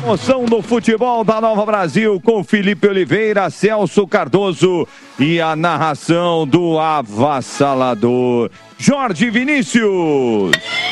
Emoção do futebol da Nova Brasil com Felipe Oliveira, Celso Cardoso e a narração do avassalador Jorge Vinícius.